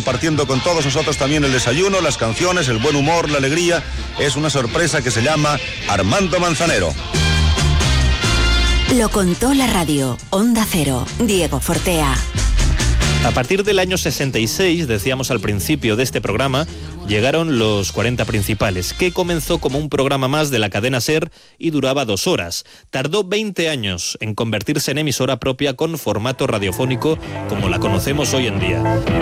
compartiendo con todos nosotros también el desayuno, las canciones, el buen humor, la alegría. Es una sorpresa que se llama Armando Manzanero. Lo contó la radio. Onda Cero. Diego Fortea. A partir del año 66, decíamos al principio de este programa, llegaron los 40 principales, que comenzó como un programa más de la cadena SER y duraba 2 horas. Tardó 20 años en convertirse en emisora propia con formato radiofónico como la conocemos hoy en día.